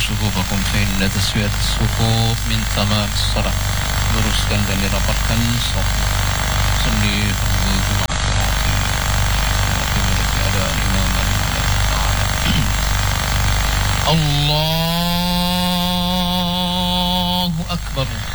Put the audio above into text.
صفوفكم فإن تسوية الصفوف من تمام الصلاة. Luruskan dan dirapatkan saf. Sendi fardu Jumat. Ada imam Allahu Akbar.